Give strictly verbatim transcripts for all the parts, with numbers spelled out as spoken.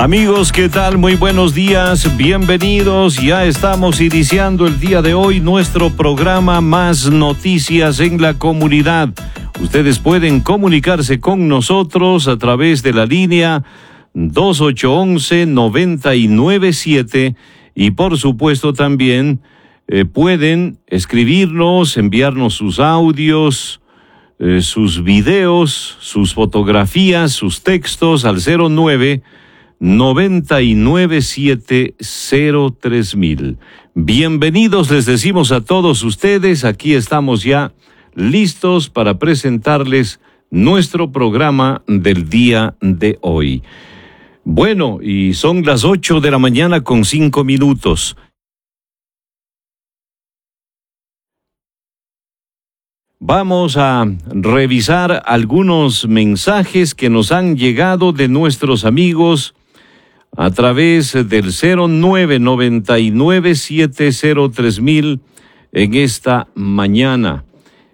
Amigos, ¿qué tal? Muy buenos días, bienvenidos. Ya estamos iniciando el día de hoy nuestro programa Más Noticias en la Comunidad. Ustedes pueden comunicarse con nosotros a través de la línea dos ocho uno uno, nueve nueve siete y por supuesto también eh, pueden escribirnos, enviarnos sus audios, eh, sus videos, sus fotografías, sus textos al cero nueve noventa y nueve siete cero tres mil. Bienvenidos les decimos a todos ustedes. Aquí estamos ya listos para presentarles nuestro programa del día de hoy. Bueno, y son las ocho de la mañana con cinco minutos. Vamos a revisar algunos mensajes que nos han llegado de nuestros amigos a través del cero nueve noventa y nueve siete cero tres mil en esta mañana.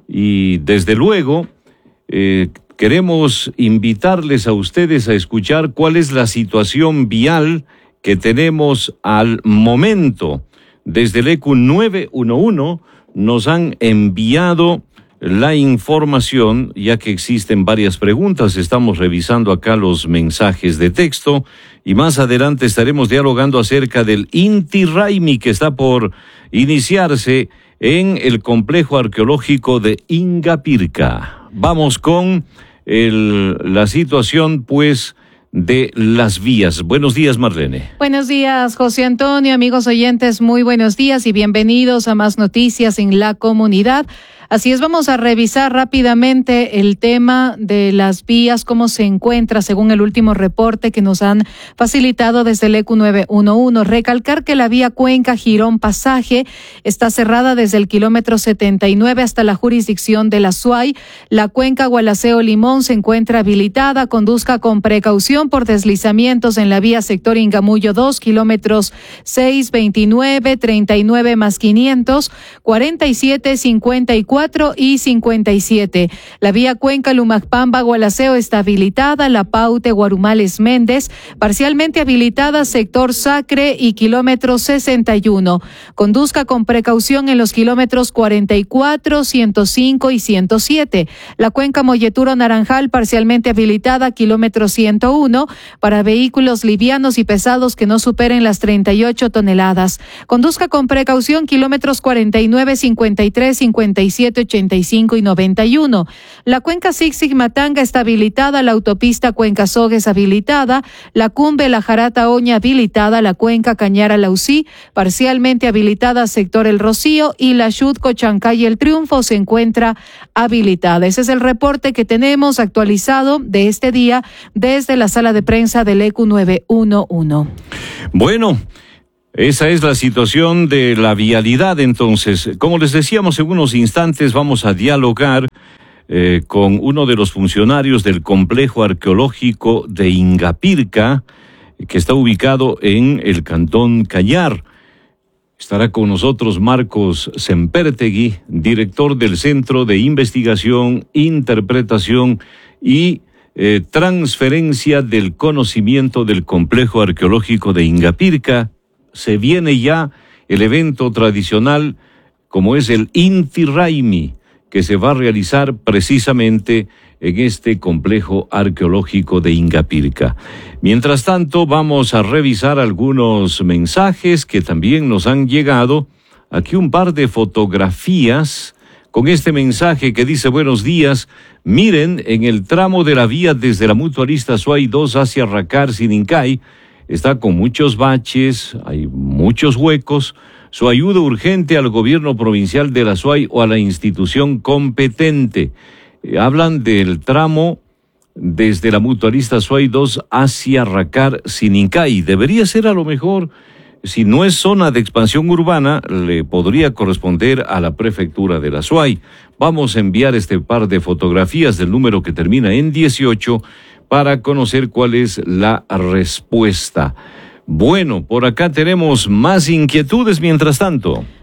Y desde luego, eh, queremos invitarles a ustedes a escuchar cuál es la situación vial que tenemos al momento. Desde el E Q nueve uno uno nos han enviado la información, ya que existen varias preguntas. Estamos revisando acá los mensajes de texto y más adelante estaremos dialogando acerca del Inti Raymi que está por iniciarse en el complejo arqueológico de Ingapirca. Vamos con el, la situación, pues, de las vías. Buenos días, Marlene. Buenos días, José Antonio, amigos oyentes, muy buenos días y bienvenidos a Más Noticias en la Comunidad. Así es, vamos a revisar rápidamente el tema de las vías, cómo se encuentra según el último reporte que nos han facilitado desde el E Q nueve uno uno. Recalcar que la vía Cuenca Girón Pasaje está cerrada desde el kilómetro setenta y nueve hasta la jurisdicción de la Suay. La Cuenca Gualaceo Limón se encuentra habilitada. Conduzca con precaución por deslizamientos en la vía sector Ingamullo dos, kilómetros seis, veintinueve, treinta y nueve más quinientos, cuarenta y siete, cincuenta y cuatro y cincuenta y siete. La vía Cuenca Lumacpamba Gualaceo está habilitada. La Paute Guarumales Méndez parcialmente habilitada, sector Sacre y kilómetro sesenta y uno. Conduzca con precaución en los kilómetros cuarenta y cuatro, ciento cinco y ciento siete. La Cuenca Molleturo Naranjal parcialmente habilitada, kilómetro ciento uno para vehículos livianos y pesados que no superen las treinta y ocho toneladas. Conduzca con precaución kilómetros cuarenta y nueve, cincuenta y tres, cincuenta y siete, ochenta y cinco y noventa y uno. La Cuenca Zig-Zig-Matanga está habilitada. La autopista Cuenca Sogues habilitada. La Cumbe La Jarata Oña habilitada. La Cuenca Cañara Lausí parcialmente habilitada, sector El Rocío, y la Xutco Chancay El Triunfo se encuentra habilitada. Ese es el reporte que tenemos actualizado de este día desde la sala de prensa del E Q nueve uno uno. Bueno, esa es la situación de la vialidad. Entonces, como les decíamos, en unos instantes vamos a dialogar eh, con uno de los funcionarios del complejo arqueológico de Ingapirca, que está ubicado en el cantón Cañar. Estará con nosotros Marcos Sempertegui, director del Centro de Investigación, Interpretación y eh, Transferencia del Conocimiento del Complejo Arqueológico de Ingapirca. Se viene ya el evento tradicional como es el Inti Raymi, que se va a realizar precisamente en este complejo arqueológico de Ingapirca. Mientras tanto, vamos a revisar algunos mensajes que también nos han llegado. Aquí un par de fotografías con este mensaje que dice: buenos días, miren, en el tramo de la vía desde la Mutualista Suay dos hacia Racar Sinincay, está con muchos baches, hay muchos huecos. Su ayuda urgente al gobierno provincial de la Suay o a la institución competente. Eh, hablan del tramo desde la Mutualista Suay dos hacia Racar Sinincay. Debería ser, a lo mejor, si no es zona de expansión urbana, le podría corresponder a la prefectura de la Suay. Vamos a enviar este par de fotografías del número que termina en dieciocho para conocer cuál es la respuesta. Bueno, por acá tenemos más inquietudes mientras tanto.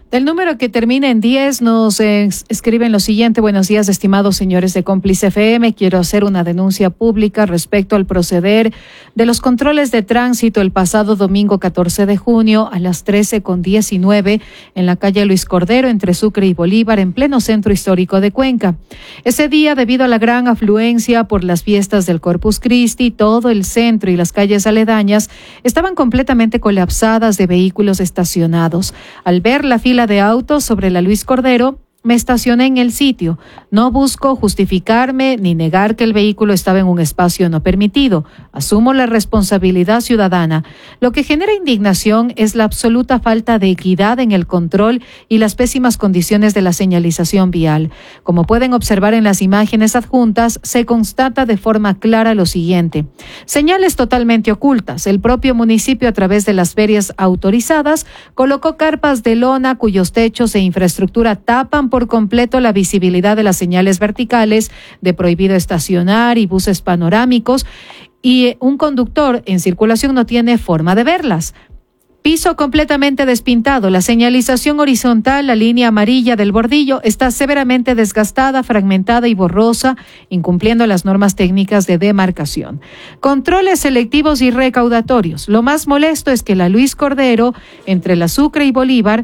Del número que termina en diez nos eh, escriben lo siguiente: buenos días, estimados señores de Cómplice F M, quiero hacer una denuncia pública respecto al proceder de los controles de tránsito el pasado domingo catorce de junio a las trece con diecinueve en la calle Luis Cordero entre Sucre y Bolívar en pleno centro histórico de Cuenca. Ese día, debido a la gran afluencia por las fiestas del Corpus Christi, todo el centro y las calles aledañas estaban completamente colapsadas de vehículos estacionados. Al ver la fila de autos sobre la Luis Cordero, me estacioné en el sitio. No busco justificarme ni negar que el vehículo estaba en un espacio no permitido. Asumo la responsabilidad ciudadana. Lo que genera indignación es la absoluta falta de equidad en el control y las pésimas condiciones de la señalización vial. Como pueden observar en las imágenes adjuntas, se constata de forma clara lo siguiente: señales totalmente ocultas. El propio municipio, a través de las ferias autorizadas, colocó carpas de lona cuyos techos e infraestructura tapan por completo la visibilidad de las señales verticales de prohibido estacionar y buses panorámicos, y un conductor en circulación no tiene forma de verlas. Piso completamente despintado, la señalización horizontal, la línea amarilla del bordillo, está severamente desgastada, fragmentada y borrosa, incumpliendo las normas técnicas de demarcación. Controles selectivos y recaudatorios. Lo más molesto es que la Luis Cordero, entre la Sucre y Bolívar,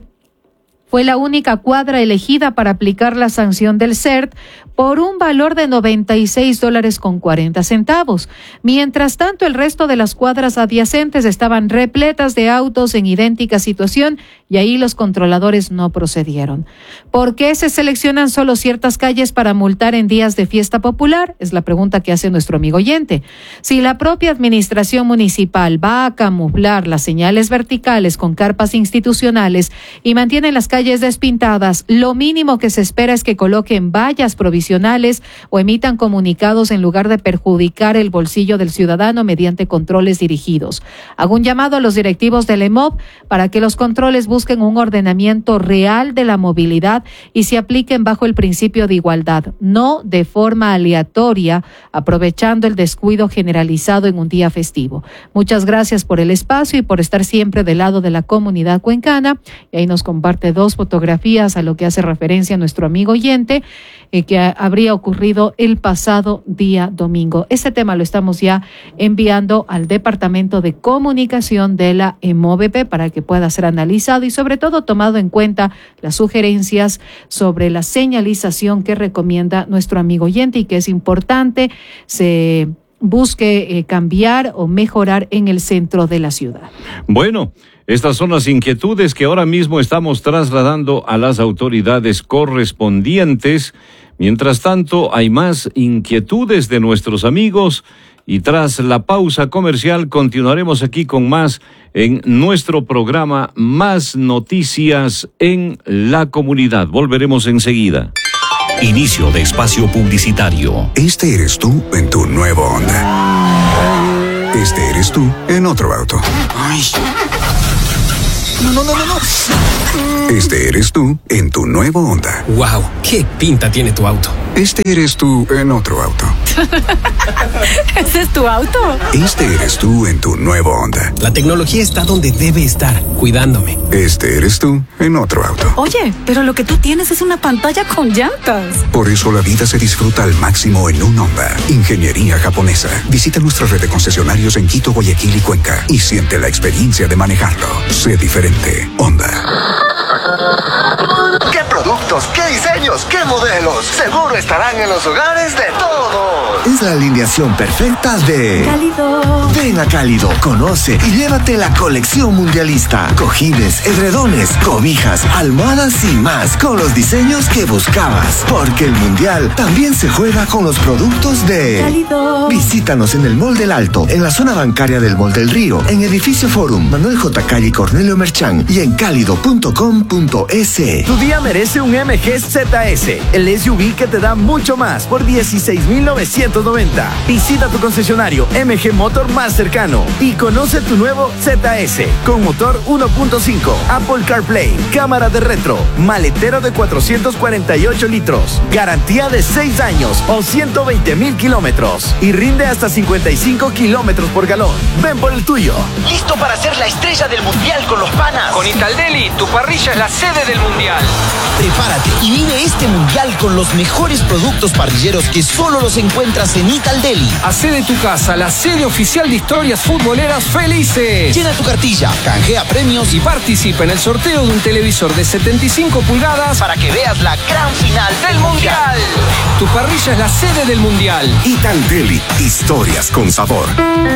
fue la única cuadra elegida para aplicar la sanción del C E R T por un valor de noventa y seis dólares con cuarenta centavos. Mientras tanto, el resto de las cuadras adyacentes estaban repletas de autos en idéntica situación y ahí los controladores no procedieron. ¿Por qué se seleccionan solo ciertas calles para multar en días de fiesta popular? Es la pregunta que hace nuestro amigo oyente. Si la propia administración municipal va a camuflar las señales verticales con carpas institucionales y mantiene las calles despintadas, lo mínimo que se espera es que coloquen vallas provisionales o emitan comunicados en lugar de perjudicar el bolsillo del ciudadano mediante controles dirigidos. Hago un llamado a los directivos del E M O B para que los controles busquen un ordenamiento real de la movilidad y se apliquen bajo el principio de igualdad, no de forma aleatoria, aprovechando el descuido generalizado en un día festivo. Muchas gracias por el espacio y por estar siempre del lado de la comunidad cuencana. Y ahí nos comparte dos fotografías a lo que hace referencia a nuestro amigo oyente, eh, que habría ocurrido el pasado día domingo. Este tema lo estamos ya enviando al Departamento de Comunicación de la E M O B P para que pueda ser analizado y sobre todo tomado en cuenta las sugerencias sobre la señalización que recomienda nuestro amigo oyente y que es importante se busque eh, cambiar o mejorar en el centro de la ciudad. Bueno, estas son las inquietudes que ahora mismo estamos trasladando a las autoridades correspondientes. Mientras tanto, hay más inquietudes de nuestros amigos y tras la pausa comercial continuaremos aquí con más en nuestro programa Más Noticias en la Comunidad. Volveremos enseguida. Inicio de espacio publicitario. Este eres tú en tu nuevo Honda. Este eres tú en otro auto. Ay. No, no, no, no, no. Este eres tú en tu nuevo Honda. Wow, qué pinta tiene tu auto. Este eres tú en otro auto. ¿Ese es tu auto? Este eres tú en tu nuevo Honda. La tecnología está donde debe estar, cuidándome. Este eres tú en otro auto. Oye, pero lo que tú tienes es una pantalla con llantas. Por eso la vida se disfruta al máximo en un Honda. Ingeniería japonesa. Visita nuestra red de concesionarios en Quito, Guayaquil y Cuenca y siente la experiencia de manejarlo. Sé diferente. Honda. ¿Qué productos, qué diseños, qué modelos? Seguro estarán en los hogares de todos. Es la alineación perfecta de Cálido. Ven a Cálido, conoce y llévate la colección mundialista. Cojines, edredones, cobijas, almohadas y más, con los diseños que buscabas. Porque el mundial también se juega con los productos de Cálido. Visítanos en el Mall del Alto, en la zona bancaria del Mall del Río, en Edificio Forum, Manuel J. Calle y Cornelio Merchán y en cálido punto com punto es. Tu día merece un M G Z S, el S U V que te da mucho más por dieciséis mil novecientos noventa. Visita tu concesionario M G Motor más cercano y conoce tu nuevo Z S con motor uno punto cinco, Apple CarPlay, cámara de retro, maletero de cuatrocientos cuarenta y ocho litros, garantía de seis años o ciento veinte mil kilómetros y rinde hasta cincuenta y cinco kilómetros por galón. Ven por el tuyo. ¿Listo para ser la estrella del mundial con los panas? Con Italdeli, tu parrilla es la sede del mundial. Prepárate y vive este mundial con los mejores productos parrilleros que solo los encuentras en Italdeli. Hacé de tu casa la sede oficial de historias futboleras felices. Llena tu cartilla, canjea premios y participa en el sorteo de un televisor de setenta y cinco pulgadas para que veas la gran final del mundial. Tu parrilla es la sede del mundial. Italdeli, historias con sabor.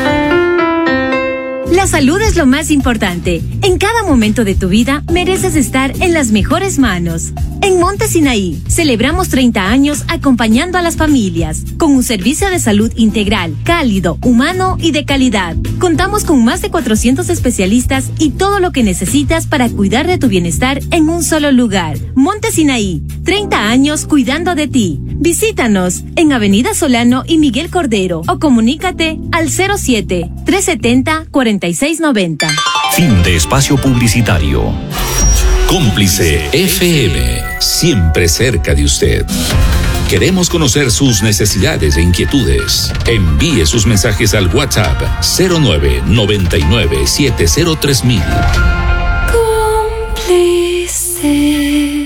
La salud es lo más importante. En cada momento de tu vida mereces estar en las mejores manos. En Monte Sinaí celebramos treinta años acompañando a las familias con un servicio de salud integral, cálido, humano y de calidad. Contamos con más de cuatrocientos especialistas y todo lo que necesitas para cuidar de tu bienestar en un solo lugar. Monte Sinaí, treinta años cuidando de ti. Visítanos en Avenida Solano y Miguel Cordero o comunícate al cero siete, tres siete cero, cuatro seis nueve cero. Fin de espacio publicitario. Cómplice F M, siempre cerca de usted. Queremos conocer sus necesidades e inquietudes. Envíe sus mensajes al WhatsApp cero nueve noventa y nueve siete cero tres mil. Cómplice.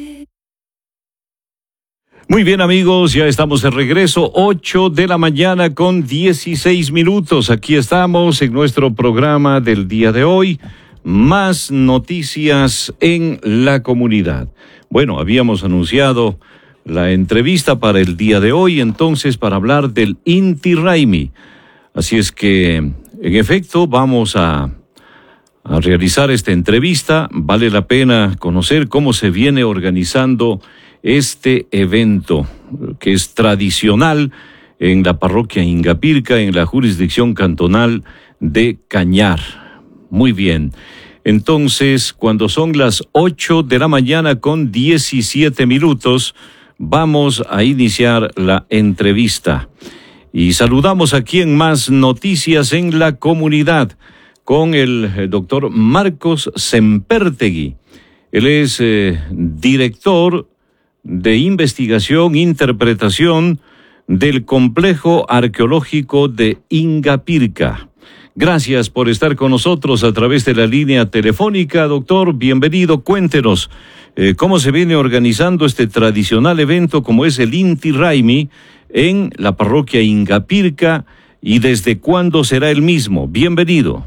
Muy bien, amigos, ya estamos de regreso, ocho de la mañana con dieciséis minutos. Aquí estamos en nuestro programa del día de hoy. Más noticias en la comunidad. Bueno, habíamos anunciado la entrevista para el día de hoy, entonces, para hablar del Inti Raymi. Así es que, en efecto, vamos a, a realizar esta entrevista. Vale la pena conocer cómo se viene organizando este evento, que es tradicional en la parroquia Ingapirca, en la jurisdicción cantonal de Cañar. Muy bien. Entonces, cuando son las ocho de la mañana con diecisiete minutos, vamos a iniciar la entrevista. Y saludamos aquí en Más Noticias en la Comunidad con el, el doctor Marcos Sempertegui. Él es eh, director de investigación e interpretación del Complejo Arqueológico de Ingapirca. Gracias por estar con nosotros a través de la línea telefónica, doctor. Bienvenido. Cuéntenos eh, cómo se viene organizando este tradicional evento como es el Inti Raymi en la parroquia Ingapirca y desde cuándo será el mismo. Bienvenido.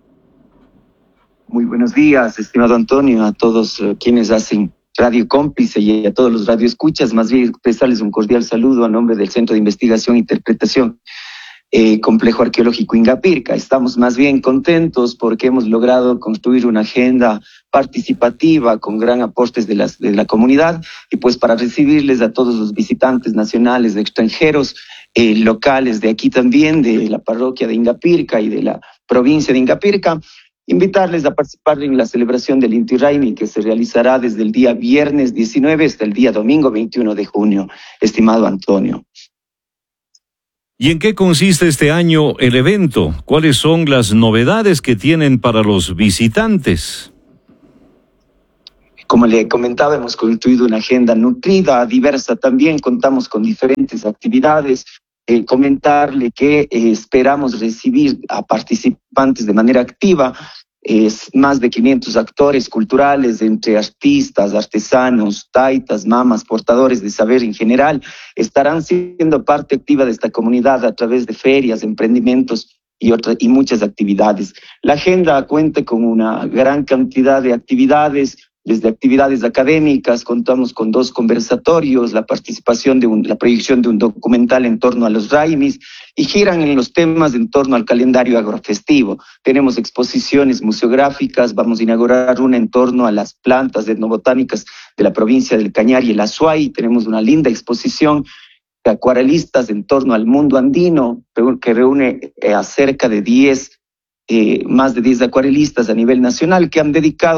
Muy buenos días, estimado Antonio, a todos uh, quienes hacen Radio Cómplice y a todos los radioescuchas. Más bien expresarles un cordial saludo a nombre del Centro de Investigación e Interpretación Eh, Complejo Arqueológico Ingapirca. Estamos más bien contentos porque hemos logrado construir una agenda participativa con gran aportes de, las, de la comunidad y pues para recibirles a todos los visitantes nacionales, extranjeros, eh, locales de aquí también, de la parroquia de Ingapirca y de la provincia de Ingapirca, invitarles a participar en la celebración del Inti Raymi que se realizará desde el día viernes diecinueve hasta el día domingo veintiuno de junio, estimado Antonio. ¿Y en qué consiste este año el evento? ¿Cuáles son las novedades que tienen para los visitantes? Como le comentaba, hemos construido una agenda nutrida, diversa también, contamos con diferentes actividades. Eh, comentarle que eh, esperamos recibir a participantes de manera activa. Es más de quinientos actores culturales, entre artistas, artesanos, taitas, mamas, portadores de saber en general, estarán siendo parte activa de esta comunidad a través de ferias, emprendimientos y, otras, y muchas actividades. La agenda cuenta con una gran cantidad de actividades, desde actividades académicas, contamos con dos conversatorios, la participación de un, la proyección de un documental en torno a los Raymis y giran en los temas en torno al calendario agrofestivo. Tenemos exposiciones museográficas, vamos a inaugurar una en torno a las plantas etnobotánicas de la provincia del Cañar y el Azuay. Tenemos una linda exposición de acuarelistas en torno al mundo andino que reúne a cerca de diez, eh, más de diez acuarelistas a nivel nacional que han dedicado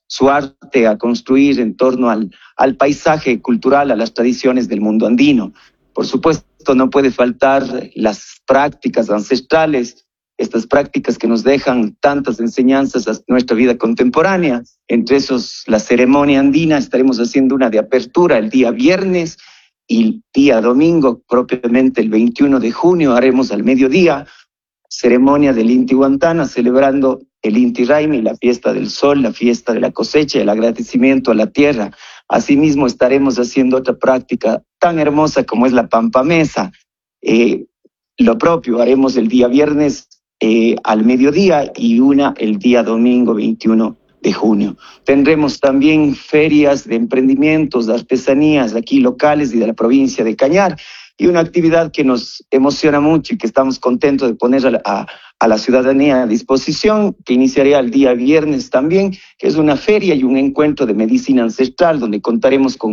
su arte a construir en torno al, al paisaje cultural, a las tradiciones del mundo andino. Por supuesto, no puede faltar las prácticas ancestrales, estas prácticas que nos dejan tantas enseñanzas a nuestra vida contemporánea. Entre esos, la ceremonia andina, estaremos haciendo una de apertura el día viernes y el día domingo, propiamente el veintiuno de junio, haremos al mediodía ceremonia del Inti Guantana, celebrando el Inti Raymi, la fiesta del sol, la fiesta de la cosecha, el agradecimiento a la tierra. Asimismo, estaremos haciendo otra práctica tan hermosa como es la pampamesa. Eh, lo propio haremos el día viernes eh, al mediodía y una el día domingo veintiuno de junio. Tendremos también ferias de emprendimientos, de artesanías aquí locales y de la provincia de Cañar, y una actividad que nos emociona mucho y que estamos contentos de poner a, a, a la ciudadanía a disposición, que iniciaría el día viernes también, que es una feria y un encuentro de medicina ancestral, donde contaremos con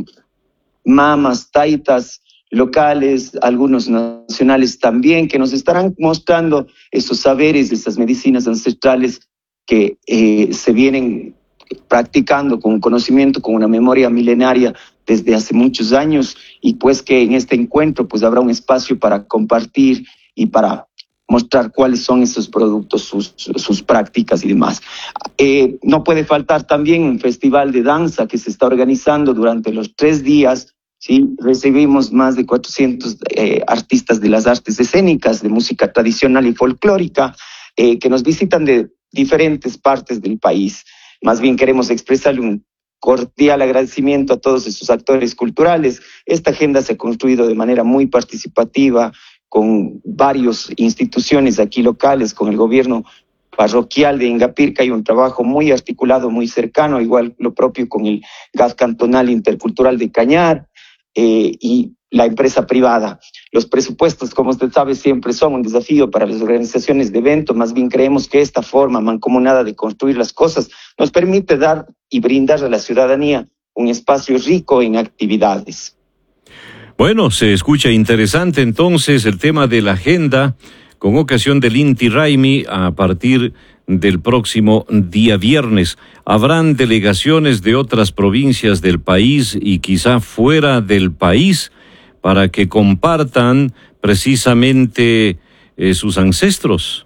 mamas, taitas locales, algunos nacionales también, que nos estarán mostrando esos saberes, esas medicinas ancestrales que eh, se vienen practicando con conocimiento, con una memoria milenaria desde hace muchos años, y pues que en este encuentro pues habrá un espacio para compartir y para mostrar cuáles son esos productos, sus, sus prácticas y demás. Eh, no puede faltar también un festival de danza que se está organizando durante los tres días. ¿Sí? Recibimos más de cuatrocientos eh, artistas de las artes escénicas, de música tradicional y folclórica, eh, que nos visitan de diferentes partes del país. Más bien queremos expresarle un cordial agradecimiento a todos esos actores culturales. Esta agenda se ha construido de manera muy participativa con varias instituciones aquí locales, con el gobierno parroquial de Ingapirca. Hay un trabajo muy articulado, muy cercano, igual lo propio con el G A T Cantonal Intercultural de Cañar eh, y la empresa privada. Los presupuestos, como usted sabe, siempre son un desafío para las organizaciones de eventos. Más bien creemos que esta forma mancomunada de construir las cosas nos permite dar y brindar a la ciudadanía un espacio rico en actividades. Bueno, se escucha interesante entonces el tema de la agenda con ocasión del Inti Raymi a partir del próximo día viernes. ¿Habrán delegaciones de otras provincias del país y quizá fuera del país para que compartan precisamente eh, sus ancestros?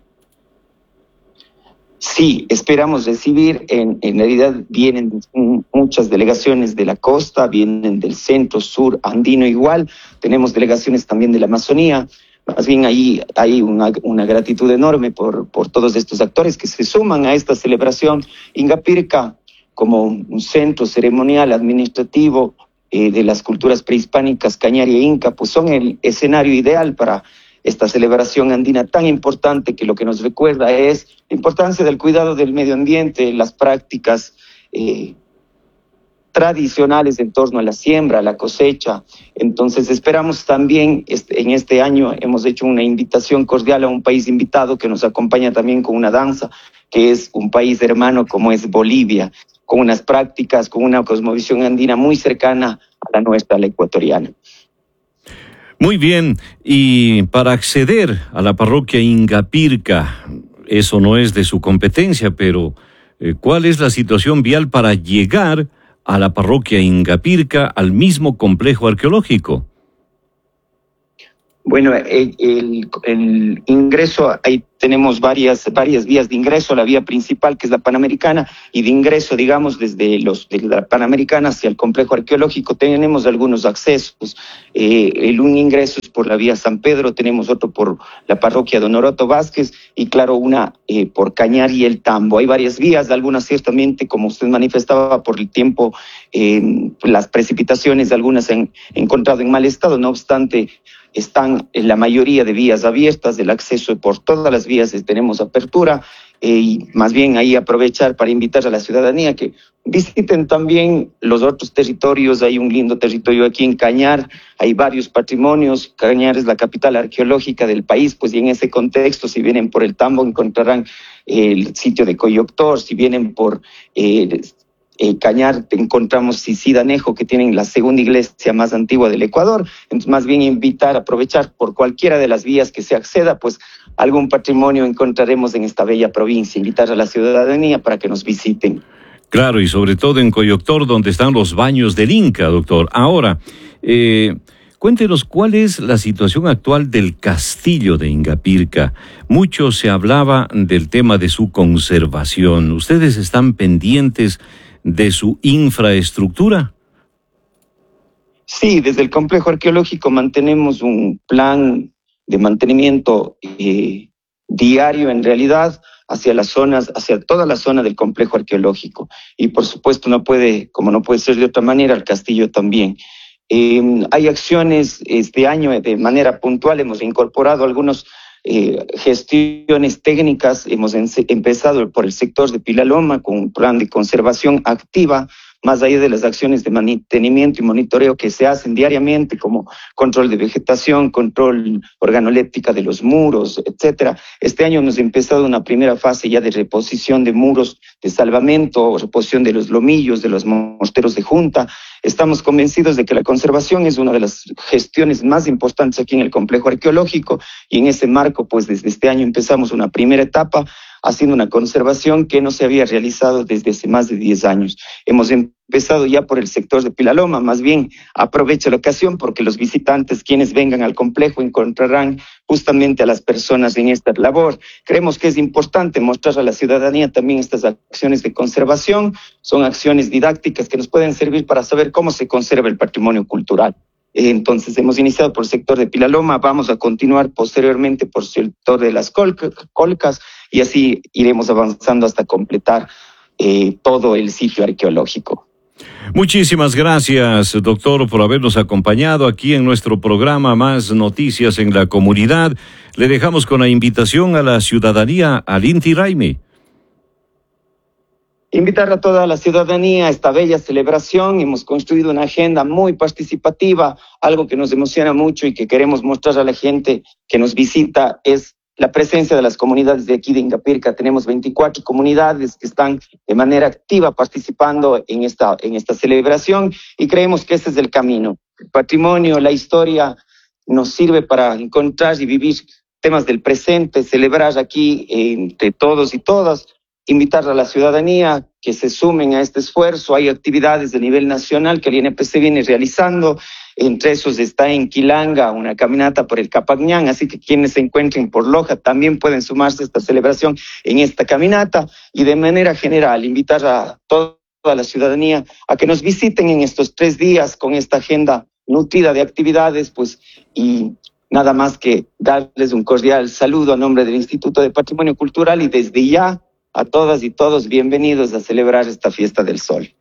Sí, esperamos recibir, en, en realidad vienen muchas delegaciones de la costa, vienen del centro, sur, andino igual, tenemos delegaciones también de la Amazonía. Más bien ahí hay una, una gratitud enorme por, por todos estos actores que se suman a esta celebración. Ingapirca, como un centro ceremonial administrativo eh, de las culturas prehispánicas Cañar y Inca, pues son el escenario ideal para esta celebración andina tan importante, que lo que nos recuerda es la importancia del cuidado del medio ambiente, las prácticas eh, tradicionales en torno a la siembra, a la cosecha. Entonces esperamos también, este, en este año hemos hecho una invitación cordial a un país invitado que nos acompaña también con una danza, que es un país hermano como es Bolivia, con unas prácticas, con una cosmovisión andina muy cercana a la nuestra, la ecuatoriana. Muy bien, y para acceder a la parroquia Ingapirca, eso no es de su competencia, pero eh, ¿cuál es la situación vial para llegar a la parroquia Ingapirca, al mismo complejo arqueológico? Bueno, el, el, el ingreso, ahí tenemos varias, varias vías de ingreso, la vía principal que es la Panamericana, y de ingreso, digamos, desde los, de la Panamericana hacia el complejo arqueológico tenemos algunos accesos. Eh, el un ingreso es por la vía San Pedro, tenemos otro por la parroquia Don Oroto Vázquez y claro, una eh, por Cañar y el Tambo. Hay varias vías, algunas ciertamente, como usted manifestaba, por el tiempo, eh, las precipitaciones, algunas se han encontrado en mal estado, no obstante, están en la mayoría de vías abiertas, el acceso por todas las vías tenemos apertura, eh, y más bien ahí aprovechar para invitar a la ciudadanía que visiten también los otros territorios. Hay un lindo territorio aquí en Cañar, hay varios patrimonios. Cañar es la capital arqueológica del país, pues y en ese contexto, si vienen por el Tambo encontrarán el sitio de Coyoctor, si vienen por eh, Eh, Cañar encontramos Sisidanejo, que tienen la segunda iglesia más antigua del Ecuador. Entonces, más bien invitar, aprovechar por cualquiera de las vías que se acceda, pues algún patrimonio encontraremos en esta bella provincia. Invitar a la ciudadanía para que nos visiten. Claro, y sobre todo en Coyoctor, donde están los baños del Inca, doctor. Ahora, eh, cuéntenos cuál es la situación actual del castillo de Ingapirca. Mucho se hablaba del tema de su conservación. ¿Ustedes están pendientes de su infraestructura? Sí, desde el complejo arqueológico mantenemos un plan de mantenimiento eh, diario en realidad hacia las zonas, hacia toda la zona del complejo arqueológico. Y por supuesto no puede, como no puede ser de otra manera, el castillo también. Eh, hay acciones este año de manera puntual, hemos incorporado algunas eh, gestiones técnicas, hemos en, empezado por el sector de Pilaloma con un plan de conservación activa, más allá de las acciones de mantenimiento y monitoreo que se hacen diariamente, como control de vegetación, control organoléptica de los muros, etcétera. Este año hemos empezado una primera fase ya de reposición de muros de salvamento, reposición de los lomillos, de los morteros de junta. Estamos convencidos de que la conservación es una de las gestiones más importantes aquí en el complejo arqueológico, y en ese marco, pues desde este año empezamos una primera etapa haciendo una conservación que no se había realizado desde hace más de diez años. Hemos empezado ya por el sector de Pilaloma, más bien aprovecho la ocasión porque los visitantes, quienes vengan al complejo, encontrarán justamente a las personas en esta labor. Creemos que es importante mostrar a la ciudadanía también estas acciones de conservación. Son acciones didácticas que nos pueden servir para saber cómo se conserva el patrimonio cultural. Entonces hemos iniciado por el sector de Pilaloma, vamos a continuar posteriormente por el sector de las colcas y así iremos avanzando hasta completar eh, todo el sitio arqueológico. Muchísimas gracias, doctor, por habernos acompañado aquí en nuestro programa Más Noticias en la Comunidad. Le dejamos con la invitación a la ciudadanía al Inti Raymi. Invitar a toda la ciudadanía a esta bella celebración. Hemos construido una agenda muy participativa, algo que nos emociona mucho y que queremos mostrar a la gente que nos visita es la presencia de las comunidades de aquí de Ingapirca. Tenemos veinticuatro comunidades que están de manera activa participando en esta, en esta celebración y creemos que ese es el camino. El patrimonio, la historia nos sirve para encontrar y vivir temas del presente, celebrar aquí entre todos y todas. Invitar a la ciudadanía que se sumen a este esfuerzo. Hay actividades de nivel nacional que el I N P C viene realizando. Entre esos está en Quilanga una caminata por el Capagñán, así que quienes se encuentren por Loja también pueden sumarse a esta celebración en esta caminata. Y de manera general, invitar a toda la ciudadanía a que nos visiten en estos tres días con esta agenda nutrida de actividades, pues, y nada más que darles un cordial saludo a nombre del Instituto de Patrimonio Cultural y desde ya a todas y todos bienvenidos a celebrar esta fiesta del sol.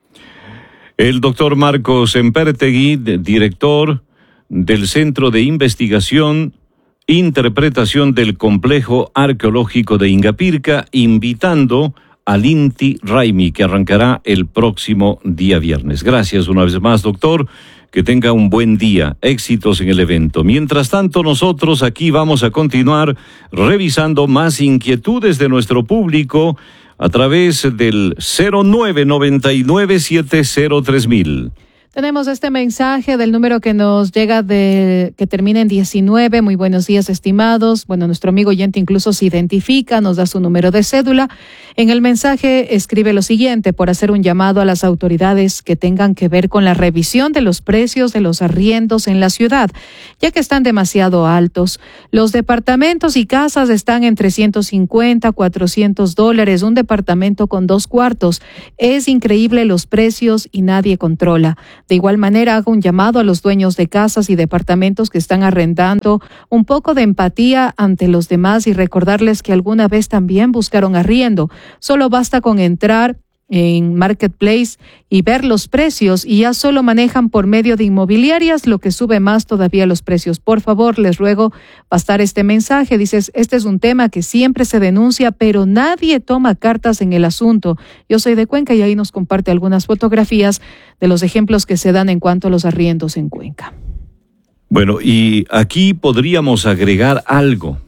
El doctor Marcos Sempertegui, director del Centro de Investigación, Interpretación del Complejo Arqueológico de Ingapirca, invitando al Inti Raymi, que arrancará el próximo día viernes. Gracias una vez más, doctor. Que tenga un buen día, éxitos en el evento. Mientras tanto, nosotros aquí vamos a continuar revisando más inquietudes de nuestro público a través del cero nueve noventa y nueve siete cero tres mil. Tenemos este mensaje del número que nos llega de que termina en diecinueve. Muy buenos días, estimados. Bueno, nuestro amigo oyente incluso se identifica, nos da su número de cédula. En el mensaje escribe lo siguiente: por hacer un llamado a las autoridades que tengan que ver con la revisión de los precios de los arriendos en la ciudad, ya que están demasiado altos. Los departamentos y casas están en trescientos cincuenta, cuatrocientos dólares, un departamento con dos cuartos. Es increíble los precios y nadie controla. De igual manera, hago un llamado a los dueños de casas y departamentos que están arrendando, un poco de empatía ante los demás y recordarles que alguna vez también buscaron arriendo. Solo basta con entrar en Marketplace y ver los precios y ya solo manejan por medio de inmobiliarias, lo que sube más todavía los precios. Por favor, les ruego pasar este mensaje. Dices, este es un tema que siempre se denuncia, pero nadie toma cartas en el asunto. Yo soy de Cuenca y ahí nos comparte algunas fotografías de los ejemplos que se dan en cuanto a los arriendos en Cuenca. Bueno, y aquí podríamos agregar algo,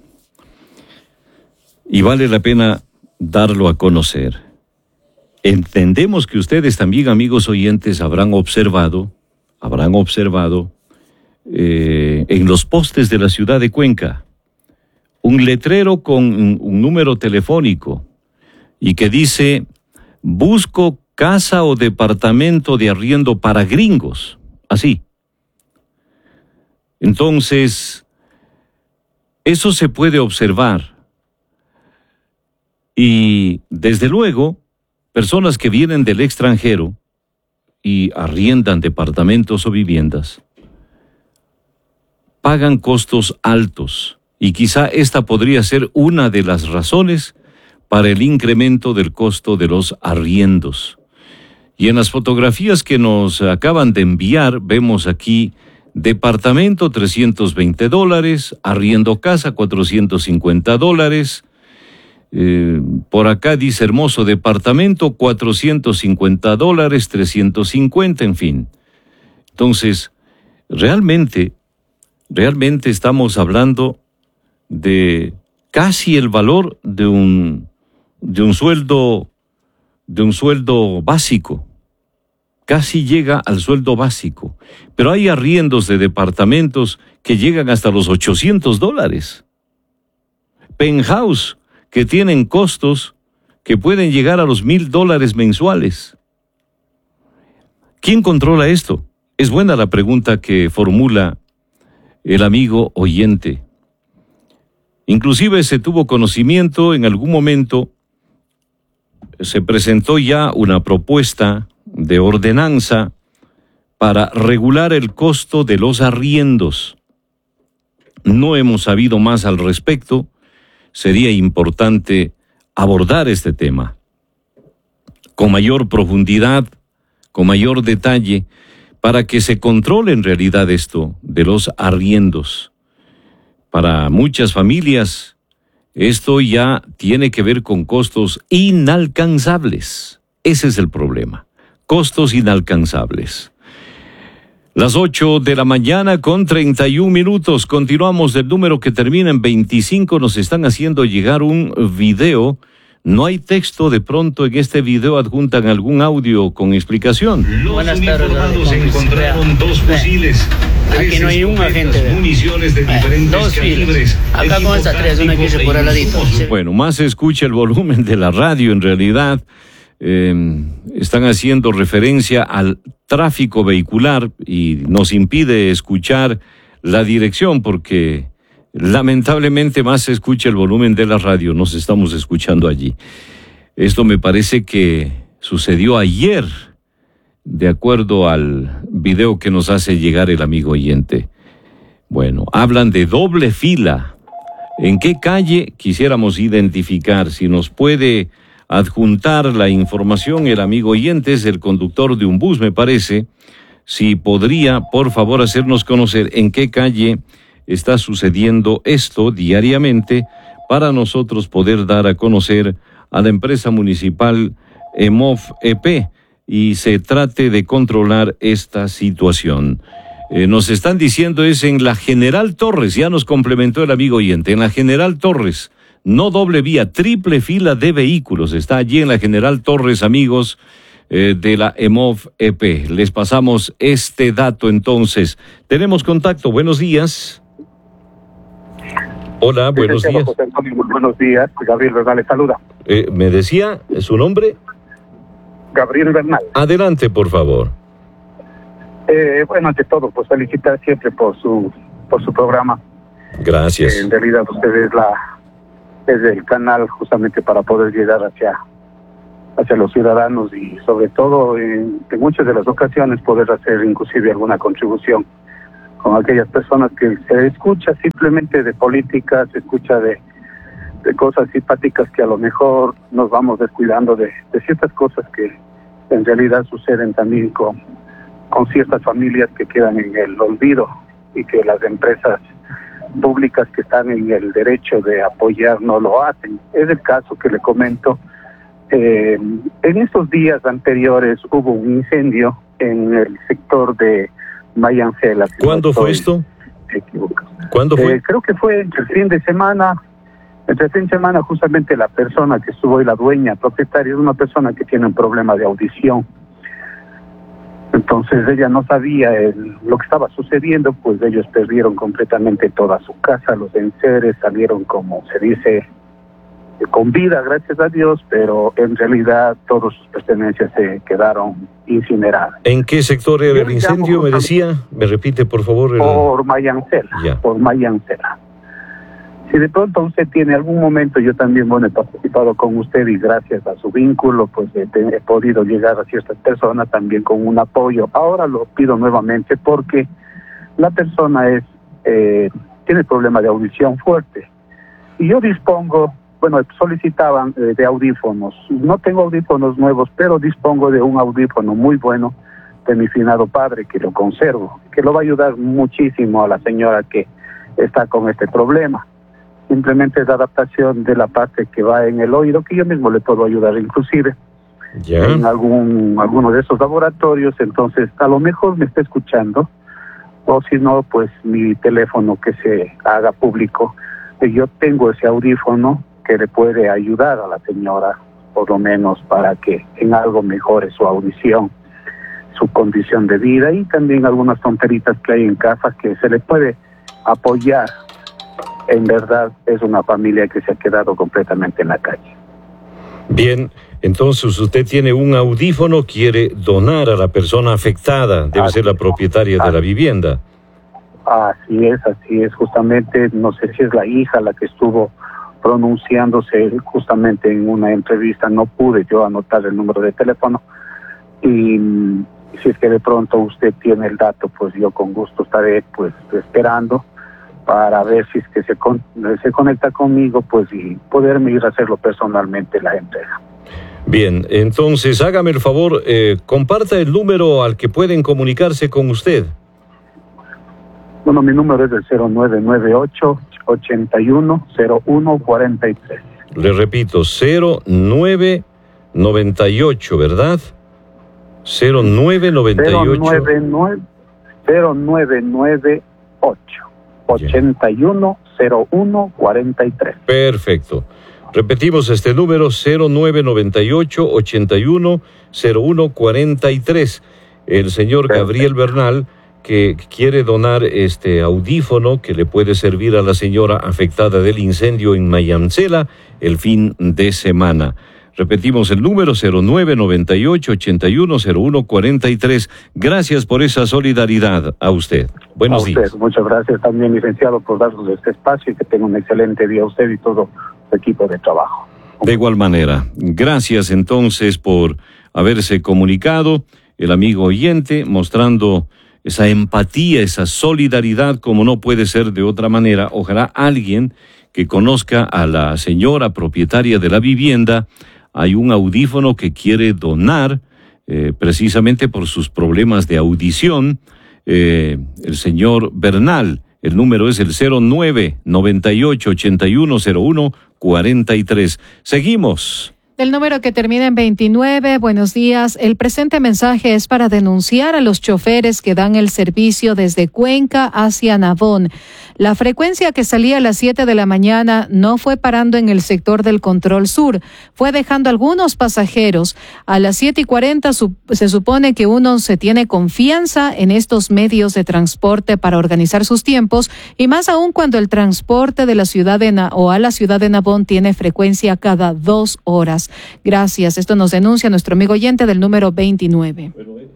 y vale la pena darlo a conocer. Entendemos que ustedes también, amigos oyentes, habrán observado, habrán observado eh, en los postes de la ciudad de Cuenca un letrero con un, un número telefónico y que dice: busco casa o departamento de arriendo para gringos, así. Entonces, eso se puede observar. Y desde luego, personas que vienen del extranjero y arriendan departamentos o viviendas, pagan costos altos. Y quizá esta podría ser una de las razones para el incremento del costo de los arriendos. Y en las fotografías que nos acaban de enviar, vemos aquí departamento trescientos veinte dólares, arriendo casa cuatrocientos cincuenta dólares. Eh, por acá dice hermoso departamento cuatrocientos cincuenta dólares, trescientos cincuenta, en fin. Entonces, realmente, realmente estamos hablando de casi el valor de un, de un sueldo, de un sueldo básico. Casi llega al sueldo básico. Pero hay arriendos de departamentos que llegan hasta los ochocientos dólares. Penthouse que tienen costos que pueden llegar a los mil dólares mensuales. ¿Quién controla esto? Es buena la pregunta que formula el amigo oyente. Inclusive se tuvo conocimiento en algún momento, se presentó ya una propuesta de ordenanza para regular el costo de los arriendos. No hemos sabido más al respecto. Sería importante abordar este tema con mayor profundidad, con mayor detalle, para que se controle en realidad esto de los arriendos. Para muchas familias, esto ya tiene que ver con costos inalcanzables. Ese es el problema. Costos inalcanzables. Las ocho de la mañana con treinta y un minutos. Continuamos del número que termina en veinticinco. Nos están haciendo llegar un video. No hay texto, de pronto en este video adjuntan algún audio con explicación. Los Buenas uniformados encontraron dos fusiles. Aquí no hay un agente. Municiones de diferentes dos calibres. Acá con estas tres, una que se por al ladito. Bueno, más se escucha el volumen de la radio en realidad. Eh, están haciendo referencia al tráfico vehicular y nos impide escuchar la dirección porque lamentablemente más se escucha el volumen de la radio, nos estamos escuchando allí. Esto me parece que sucedió ayer, de acuerdo al video que nos hace llegar el amigo oyente. Bueno, hablan de doble fila. ¿En qué calle quisiéramos identificar? Si nos puede adjuntar la información el amigo oyente, es el conductor de un bus, me parece. Si podría, por favor, hacernos conocer en qué calle está sucediendo esto diariamente para nosotros poder dar a conocer a la empresa municipal E M O F E P y se trate de controlar esta situación. Eh, nos están diciendo es en la General Torres, ya nos complementó el amigo oyente, en la General Torres. No doble vía, triple fila de vehículos. Está allí en la General Torres, amigos eh, de la E M O F E P. Les pasamos este dato entonces. Tenemos contacto. Buenos días. Hola, buenos días. José Antonio, muy buenos días. Gabriel Bernal le saluda. Eh, ¿Me decía su nombre? Gabriel Bernal. Adelante, por favor. Eh, bueno, ante todo, pues felicitar siempre por su, por su programa. Gracias. Eh, en realidad usted es la... es el canal justamente para poder llegar hacia hacia los ciudadanos y sobre todo en, en muchas de las ocasiones poder hacer inclusive alguna contribución con aquellas personas que se escucha simplemente de política, se escucha de, de cosas simpáticas que a lo mejor nos vamos descuidando de, de ciertas cosas que en realidad suceden también con, con ciertas familias que quedan en el olvido y que las empresas públicas que están en el derecho de apoyar no lo hacen. Es el caso que le comento. Eh, en estos días anteriores hubo un incendio en el sector de Mayangela. Si ¿Cuándo no fue esto? Equivocado. ¿Cuándo fue? Eh, creo que fue entre el fin de semana. Entre el fin de semana justamente la persona que estuvo ahí, la dueña, propietaria, es una persona que tiene un problema de audición. Entonces ella no sabía el, lo que estaba sucediendo, pues ellos perdieron completamente toda su casa, los enseres salieron, como se dice, con vida, gracias a Dios, pero en realidad todas sus pertenencias se quedaron incineradas. ¿En qué sector era el incendio, me decía? ¿Me repite, por favor? El... Por Mayancela, ya. por Mayancela. Si de pronto usted tiene algún momento, yo también, bueno, he participado con usted y gracias a su vínculo, pues he, he podido llegar a ciertas personas también con un apoyo. Ahora lo pido nuevamente porque la persona es eh, tiene problema de audición fuerte. Y yo dispongo, bueno, solicitaban eh, de audífonos. No tengo audífonos nuevos, pero dispongo de un audífono muy bueno de mi finado padre, que lo conservo, que lo va a ayudar muchísimo a la señora que está con este problema. Simplemente es la adaptación de la parte que va en el oído, que yo mismo le puedo ayudar inclusive yeah. en algún alguno de esos laboratorios. Entonces, a lo mejor me está escuchando, o si no, pues mi teléfono que se haga público. Yo tengo ese audífono que le puede ayudar a la señora, por lo menos para que en algo mejore su audición, su condición de vida, y también algunas tonteritas que hay en casa que se le puede apoyar. En verdad es una familia que se ha quedado completamente en la calle. Bien, entonces usted tiene un audífono, quiere donar a la persona afectada, debe así ser la propietaria así. de la vivienda. Así es, así es, justamente, no sé si es la hija la que estuvo pronunciándose justamente en una entrevista, no pude yo anotar el número de teléfono, y si es que de pronto usted tiene el dato, pues yo con gusto estaré pues esperando para ver si es que se, con, se conecta conmigo, pues, y poderme ir a hacerlo personalmente la entrega. Bien, entonces hágame el favor, eh, comparta el número al que pueden comunicarse con usted. Bueno, mi número es el cero nueve nueve ocho, ochenta y uno, cero uno cuarenta y tres. Le repito, cero nueve noventa y ocho, ¿verdad? cero nueve noventa y ocho. cero nueve nueve ocho. ochenta y uno, cero uno cuarenta y tres. Perfecto. Repetimos este número, cero nueve noventa y ocho, ochenta y uno, cero uno cuarenta y tres. El señor Perfecto. Gabriel Bernal, que quiere donar este audífono que le puede servir a la señora afectada del incendio en Mayancela el fin de semana. Repetimos el número, cero nueve noventa y ocho, ochenta y uno, cero uno cuarenta y tres. Gracias por esa solidaridad a usted. Buenos a usted, días. Muchas gracias también, licenciado, por darnos este espacio y que tenga un excelente día a usted y todo su equipo de trabajo. De igual manera, gracias entonces por haberse comunicado, el amigo oyente, mostrando esa empatía, esa solidaridad, como no puede ser de otra manera. Ojalá alguien que conozca a la señora propietaria de la vivienda. Hay un audífono que quiere donar eh, precisamente por sus problemas de audición. Eh, el señor Bernal, el número es el cero nueve noventa y ocho, ochenta y uno, cero uno cuarenta y tres. Seguimos. El número que termina en veintinueve, buenos días. El presente mensaje es para denunciar a los choferes que dan el servicio desde Cuenca hacia Navón. La frecuencia que salía a las siete de la mañana no fue parando en el sector del Control Sur, fue dejando algunos pasajeros. A las siete y cuarenta se supone que uno se tiene confianza en estos medios de transporte para organizar sus tiempos, y más aún cuando el transporte de la ciudad de Na- o a la ciudad de Navón tiene frecuencia cada dos horas. Gracias. Esto nos denuncia nuestro amigo oyente del número veintinueve.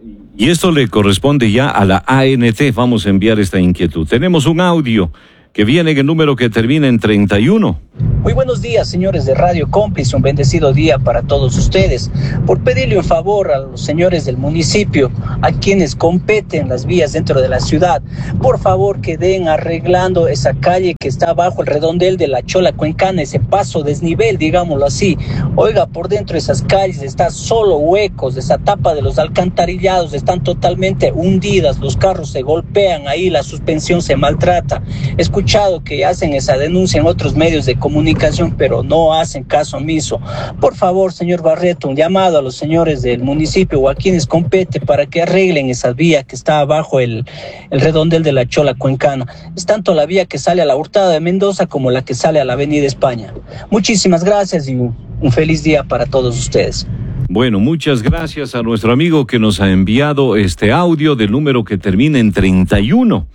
Y esto le corresponde ya a la A N T. Vamos a enviar esta inquietud. Tenemos un audio que viene en el número que termina en treinta y uno. Muy buenos días, señores de Radio Cómplice, un bendecido día para todos ustedes. Por pedirle un favor a los señores del municipio, a quienes competen las vías dentro de la ciudad, por favor que den arreglando esa calle que está abajo el redondel de la Chola Cuencana, ese paso desnivel, digámoslo así. Oiga, por dentro de esas calles está solo huecos, esa tapa de los alcantarillados están totalmente hundidas, los carros se golpean ahí, la suspensión se maltrata. He escuchado que hacen esa denuncia en otros medios de comunicación, pero no hacen caso omiso. Por favor, señor Barreto, un llamado a los señores del municipio o a quienes compete para que arreglen esa vía que está abajo el, el redondel de la Chola Cuencana. Es tanto la vía que sale a la Hurtado de Mendoza como la que sale a la Avenida España. Muchísimas gracias y un, un feliz día para todos ustedes. Bueno, muchas gracias a nuestro amigo que nos ha enviado este audio del número que termina en treinta y uno.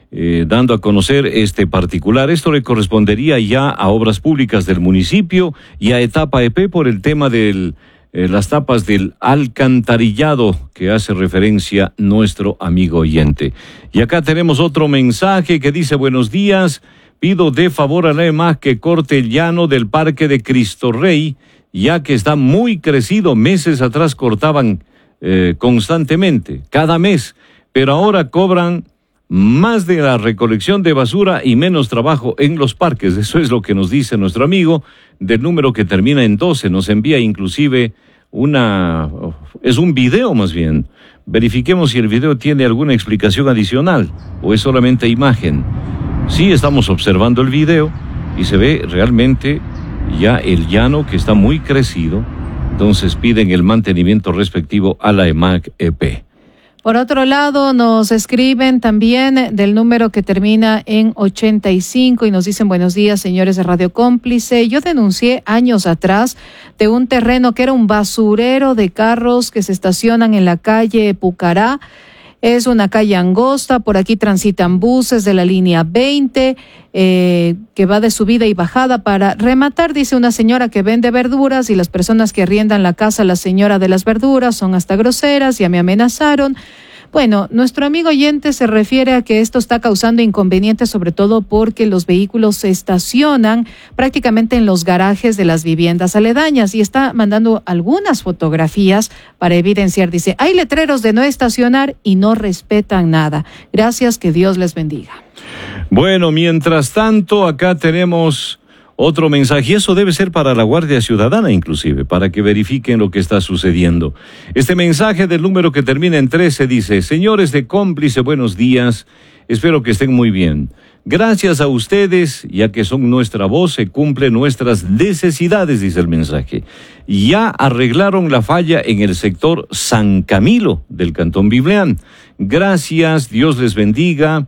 eh, dando a conocer este particular. Esto le correspondería ya a Obras Públicas del municipio y a Etapa E P por el tema de eh, las tapas del alcantarillado que hace referencia nuestro amigo oyente. Y acá tenemos otro mensaje que dice: buenos días, pido de favor a la E M A C que corte el llano del Parque de Cristo Rey, ya que está muy crecido. Meses atrás cortaban eh, constantemente, cada mes, pero ahora cobran más de la recolección de basura y menos trabajo en los parques. Eso es lo que nos dice nuestro amigo del número que termina en doce. Nos envía inclusive una... es un video más bien. Verifiquemos si el video tiene alguna explicación adicional o es solamente imagen. Sí, estamos observando el video y se ve realmente ya el llano que está muy crecido. Entonces piden el mantenimiento respectivo a la E M A C E P. Por otro lado, nos escriben también del número que termina en ochenta y cinco y nos dicen: buenos días, señores de Radio Cómplice. Yo denuncié años atrás de un terreno que era un basurero de carros que se estacionan en la calle Pucará. Es una calle angosta, por aquí transitan buses de la línea veinte, eh, que va de subida y bajada. Para rematar, dice una señora que vende verduras y las personas que arriendan la casa, la señora de las verduras, son hasta groseras, ya me amenazaron. Bueno, nuestro amigo oyente se refiere a que esto está causando inconvenientes, sobre todo porque los vehículos se estacionan prácticamente en los garajes de las viviendas aledañas, y está mandando algunas fotografías para evidenciar. Dice: hay letreros de no estacionar y no respetan nada. Gracias, que Dios les bendiga. Bueno, mientras tanto, acá tenemos otro mensaje, y eso debe ser para la Guardia Ciudadana inclusive, para que verifiquen lo que está sucediendo. Este mensaje del número que termina en trece dice: señores de Cómplice, buenos días, espero que estén muy bien. Gracias a ustedes, ya que son nuestra voz, se cumplen nuestras necesidades, dice el mensaje. Ya arreglaron la falla en el sector San Camilo del Cantón Biblián. Gracias, Dios les bendiga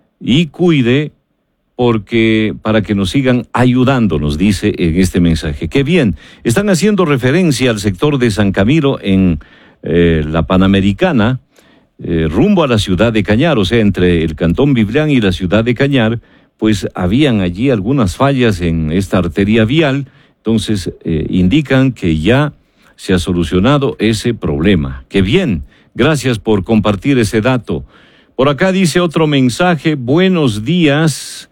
y cuide, porque para que nos sigan ayudando, nos dice en este mensaje. ¡Qué bien! Están haciendo referencia al sector de San Camilo en eh, la Panamericana, eh, rumbo a la ciudad de Cañar, o sea, entre el Cantón Biblián y la ciudad de Cañar, pues habían allí algunas fallas en esta arteria vial. Entonces eh, indican que ya se ha solucionado ese problema. ¡Qué bien! Gracias por compartir ese dato. Por acá dice otro mensaje: buenos días.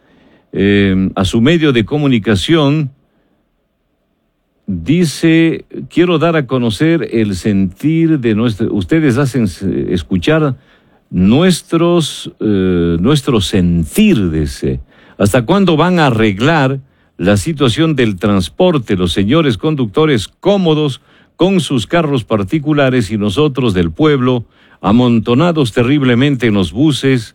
Eh, a su medio de comunicación, dice: quiero dar a conocer el sentir de nuestro, ustedes hacen escuchar nuestros, eh, nuestro sentir, dice. ¿Hasta cuándo van a arreglar la situación del transporte, los señores conductores cómodos con sus carros particulares y nosotros del pueblo amontonados terriblemente en los buses?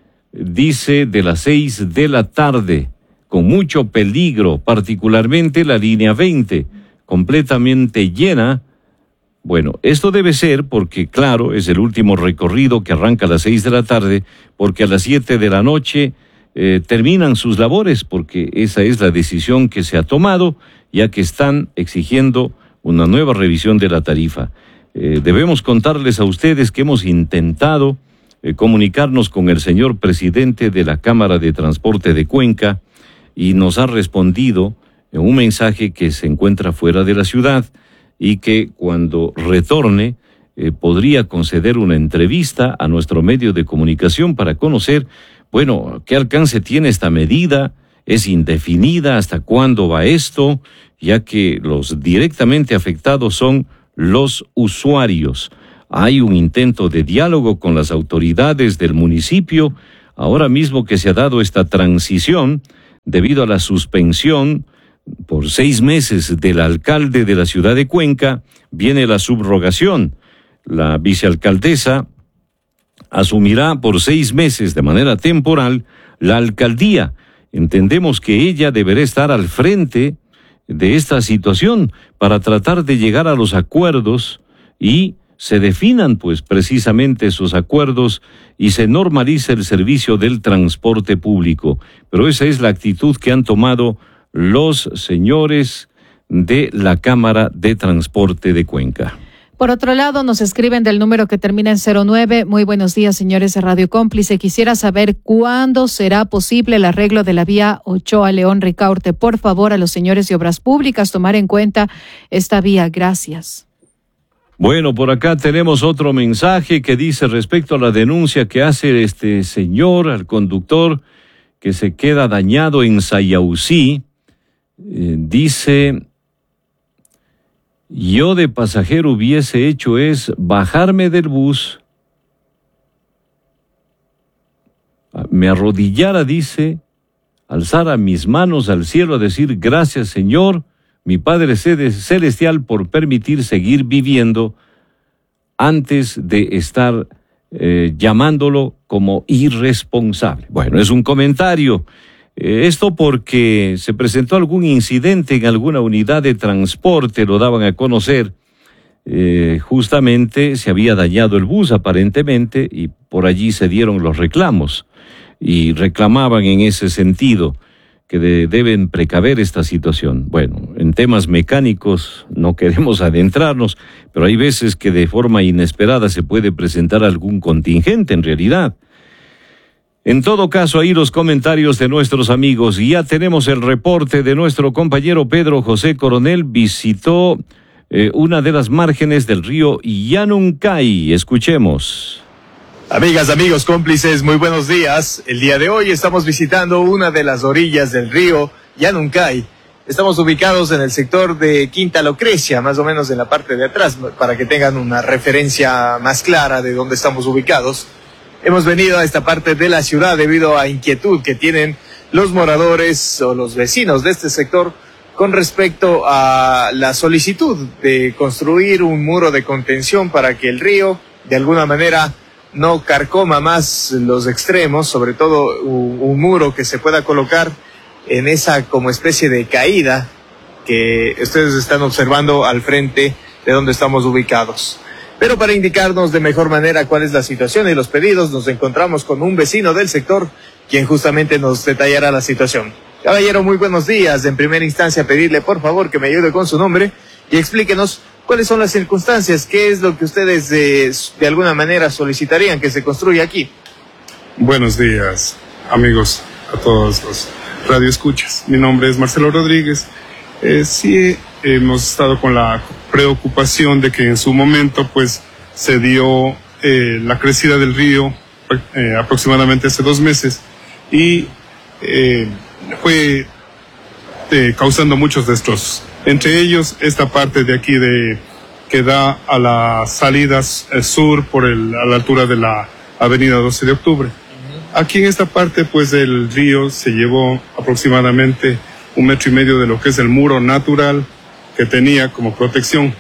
Dice, de las seis de la tarde, con mucho peligro, particularmente la línea veinte, completamente llena. Bueno, esto debe ser porque, claro, es el último recorrido que arranca a las seis de la tarde, porque a las siete de la noche eh, terminan sus labores, porque esa es la decisión que se ha tomado, ya que están exigiendo una nueva revisión de la tarifa. Eh, debemos contarles a ustedes que hemos intentado Eh, comunicarnos con el señor presidente de la Cámara de Transporte de Cuenca, y nos ha respondido en un mensaje que se encuentra fuera de la ciudad y que cuando retorne eh, podría conceder una entrevista a nuestro medio de comunicación para conocer, bueno, qué alcance tiene esta medida, es indefinida, hasta cuándo va esto, ya que los directamente afectados son los usuarios. Hay un intento de diálogo con las autoridades del municipio, ahora mismo que se ha dado esta transición, debido a la suspensión por seis meses del alcalde de la ciudad de Cuenca, viene la subrogación. La vicealcaldesa asumirá por seis meses de manera temporal la alcaldía. Entendemos que ella deberá estar al frente de esta situación para tratar de llegar a los acuerdos y se definan pues precisamente esos acuerdos y se normalice el servicio del transporte público. Pero esa es la actitud que han tomado los señores de la Cámara de Transporte de Cuenca. Por otro lado, nos escriben del número que termina en cero nueve. Muy buenos días, señores de Radio Cómplice. Quisiera saber cuándo será posible el arreglo de la vía Ochoa León Ricaurte. Por favor, a los señores de Obras Públicas tomar en cuenta esta vía. Gracias. Bueno, por acá tenemos otro mensaje que dice respecto a la denuncia que hace este señor al conductor que se queda dañado en Sayausí. Eh, dice... Yo de pasajero hubiese hecho es bajarme del bus, me arrodillara, dice, alzara mis manos al cielo a decir gracias Señor, mi Padre Celestial, por permitir seguir viviendo antes de estar eh, llamándolo como irresponsable. Bueno, es un comentario. Esto porque se presentó algún incidente en alguna unidad de transporte, lo daban a conocer. Eh, justamente se había dañado el bus aparentemente y por allí se dieron los reclamos y reclamaban en ese sentido que de, deben precaver esta situación. Bueno, en temas mecánicos no queremos adentrarnos, pero hay veces que de forma inesperada se puede presentar algún contingente en realidad. En todo caso, ahí los comentarios de nuestros amigos. Y ya tenemos el reporte de nuestro compañero Pedro José Coronel. Visitó eh, una de las márgenes del río Yanuncay. Escuchemos. Amigas, amigos, cómplices, muy buenos días. El día de hoy estamos visitando una de las orillas del río Yanuncay. Estamos ubicados en el sector de Quinta Lucrecia, más o menos en la parte de atrás, para que tengan una referencia más clara de dónde estamos ubicados. Hemos venido a esta parte de la ciudad debido a inquietud que tienen los moradores o los vecinos de este sector con respecto a la solicitud de construir un muro de contención para que el río de alguna manera no carcoma más los extremos, sobre todo un, un muro que se pueda colocar en esa como especie de caída que ustedes están observando al frente de donde estamos ubicados. Pero para indicarnos de mejor manera cuál es la situación y los pedidos, nos encontramos con un vecino del sector, quien justamente nos detallará la situación. Caballero, muy buenos días. En primera instancia, pedirle por favor que me ayude con su nombre y explíquenos cuáles son las circunstancias, qué es lo que ustedes de, de alguna manera solicitarían que se construya aquí. Buenos días, amigos, a todos los radioescuchas. Mi nombre es Marcelo Rodríguez. Eh, sí, hemos estado con la preocupación de que en su momento pues se dio eh, la crecida del río eh, aproximadamente hace dos meses y eh, fue eh, causando muchos destrozos. Entre ellos esta parte de aquí de que da a las salidas eh, sur por el, a la altura de la avenida doce de octubre. Aquí en esta parte pues del río se llevó aproximadamente un metro y medio de lo que es el muro natural que tenía como protección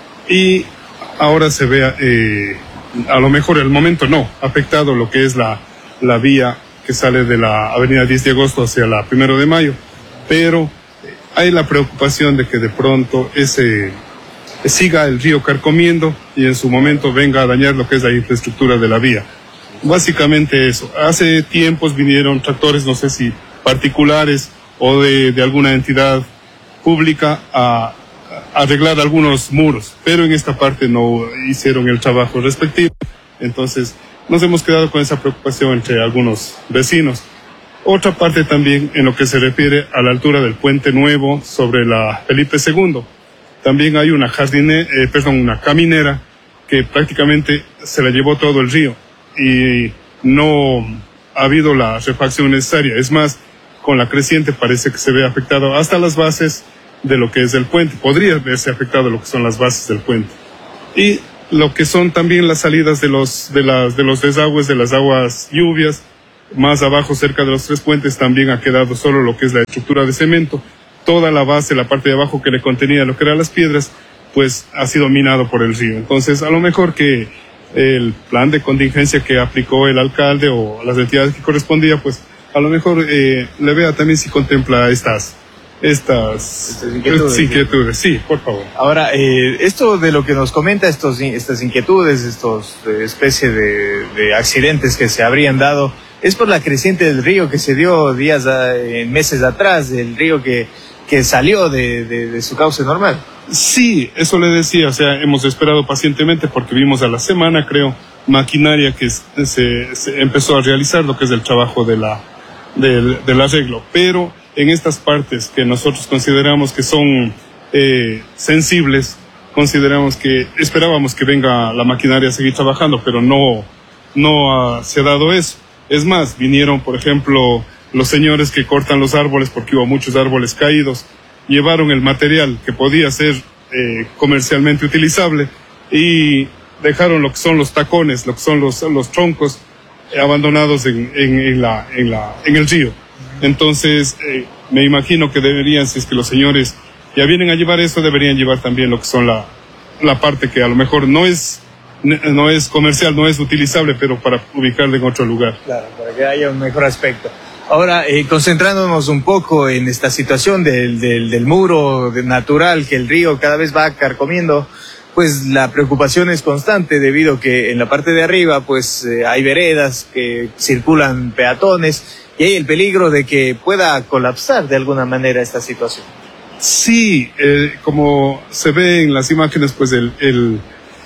y ahora se ve eh, a lo mejor el momento no afectado lo que es la, la vía que sale de la avenida diez de agosto hacia la primero de mayo, pero hay la preocupación de que de pronto ese siga el río carcomiendo y en su momento venga a dañar lo que es la infraestructura de la vía. Básicamente eso. Hace tiempos vinieron tractores, no sé si particulares o de, de alguna entidad pública a, a arreglar algunos muros, pero en esta parte no hicieron el trabajo respectivo. Entonces nos hemos quedado con esa preocupación entre algunos vecinos. Otra parte también en lo que se refiere a la altura del puente nuevo sobre la Felipe segundo. También hay una jardine, eh, perdón, una caminera que prácticamente se la llevó todo el río y no ha habido la refacción necesaria. Es más, con la creciente parece que se ve afectado hasta las bases de lo que es el puente. Podría verse afectado lo que son las bases del puente. Y lo que son también las salidas de los, de las, de los desagües, de las aguas lluvias, más abajo cerca de los tres puentes también ha quedado solo lo que es la estructura de cemento. Toda la base, la parte de abajo que le contenía lo que eran las piedras, pues ha sido minado por el río. Entonces, a lo mejor que el plan de contingencia que aplicó el alcalde o las entidades que correspondía, pues a lo mejor eh, le vea también si contempla estas estas, estas inquietudes, inquietudes. Sí, por favor. Ahora, eh, esto de lo que nos comenta, estos estas inquietudes, estos eh, especie de, de accidentes que se habrían dado, es por la creciente del río que se dio días, eh, meses atrás, del río que, que salió de, de, de su cauce normal. Sí, eso le decía, o sea, hemos esperado pacientemente porque vimos a la semana, creo, maquinaria que se, se empezó a realizar lo que es el trabajo de la, del, del arreglo. Pero en estas partes que nosotros consideramos que son eh, sensibles, consideramos que esperábamos que venga la maquinaria a seguir trabajando, pero no, no ha, se ha dado eso. Es más, vinieron, por ejemplo, los señores que cortan los árboles porque hubo muchos árboles caídos, llevaron el material que podía ser eh, comercialmente utilizable y dejaron lo que son los tacones, lo que son los, los troncos eh, abandonados en, en, en, la, en, la, en el río. Entonces, eh, me imagino que deberían, si es que los señores ya vienen a llevar eso, deberían llevar también lo que son la, la parte que a lo mejor no es, no es comercial, no es utilizable, pero para ubicarla en otro lugar. Claro, para que haya un mejor aspecto. Ahora, eh, concentrándonos un poco en esta situación del, del, del muro natural que el río cada vez va carcomiendo, pues la preocupación es constante debido a que en la parte de arriba pues eh, hay veredas que circulan peatones y hay el peligro de que pueda colapsar de alguna manera esta situación. Sí, eh, como se ve en las imágenes, pues el, el,